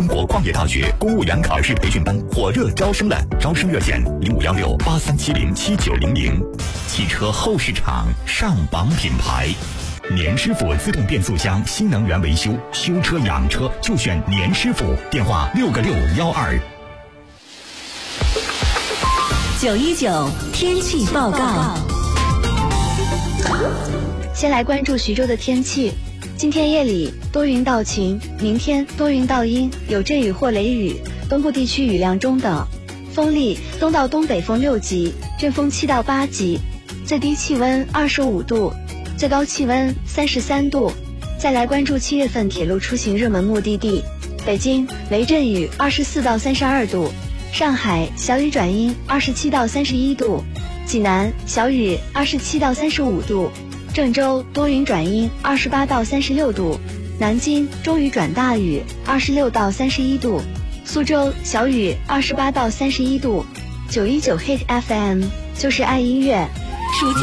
中国矿业大学公务员考试培训班火热招生了，招生热线051683707900。汽车后市场上榜品牌，年师傅自动变速箱新能源维修，修车养车就选年师傅，电话6个612。 919天气报告。 先来关注徐州的天气。今天夜里多云到晴，明天多云到阴，有阵雨或雷雨，东部地区雨量中等，风力东到东北风6级，阵风7到8级，最低气温25度，最高气温33度。再来关注7月份铁路出行热门目的地：北京雷阵雨24到32度，上海小雨转阴27到31度，济南小雨27到35度，郑州多云转阴28到36度，南京中雨转大雨26到31度，苏州小雨28到31度。919 Hit FM 就是爱音乐。